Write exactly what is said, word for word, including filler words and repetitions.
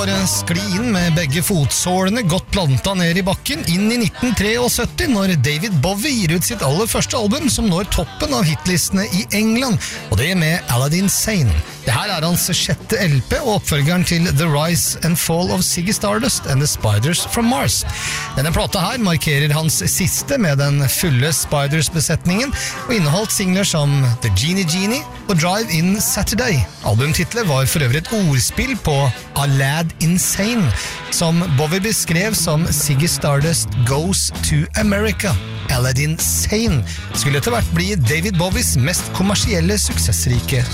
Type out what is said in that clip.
Skli inn med begge fotsålene godt plantet ned i bakken inn i nitten syttitre når David Bowie gir ut sitt aller første album som når toppen av hitlistene i England, og det med Aladdin Sane. Det her er hans sjette L P og oppfølgeren til The Rise and Fall of Ziggy Stardust and the Spiders from Mars. Denne plata her markerer hans siste med den fulle Spiders-besetningen og inneholdt singler som The Genie Genie og Drive In Saturday. Albumtitlet var for øvrig et ordspill på Aladdin Insane, som Bowie beskrev som Ziggy Stardust Goes to America. Aladdin Sane skulle etter hvert bli David Bowies mest kommersielle suksessrike